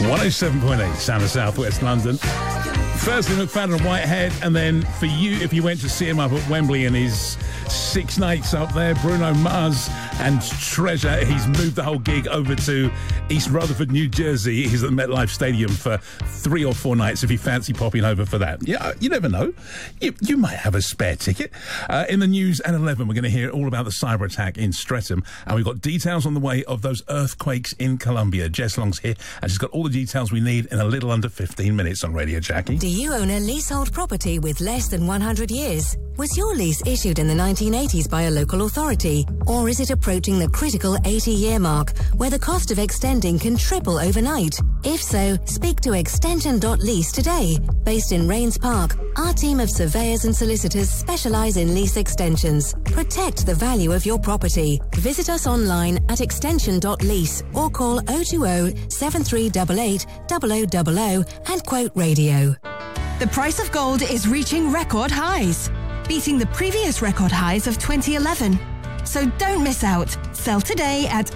107.8 Sound of South West London. Firstly, McFadden and Whitehead, and then for you, if you went to see him up at Wembley in his 6 nights up there, Bruno Mars and Treasure. He's moved the whole gig over to East Rutherford, New Jersey. He's at the MetLife Stadium for 3 or 4 nights if you fancy popping over for that. Yeah, you never know. You might have a spare ticket. In the news at 11, we're going to hear all about the cyber attack in Streatham, and we've got details on the way of those earthquakes in Colombia. Jess Long's here, and she's got all the details we need in a little under 15 minutes on Radio Jackie. Do you own a leasehold property with less than 100 years? Was your lease issued in the 1980s by a local authority? Or is it approaching the critical 80-year mark, where the cost of extending can triple overnight? If so, speak to Extension.lease today. Based in Rains Park, our team of surveyors and solicitors specialise in lease extensions. Protect the value of your property. Visit us online at Extension.lease or call 020 7388 0000 and quote radio. The price of gold is reaching record highs, beating the previous record highs of 2011. So don't miss out. Sell today at